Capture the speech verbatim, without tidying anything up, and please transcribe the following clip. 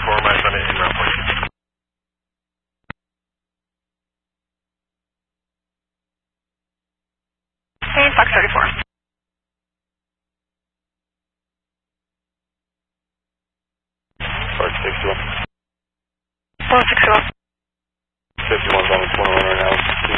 thirty-four, my son in route for you. Hey, Fox thirty-four. Fox six one.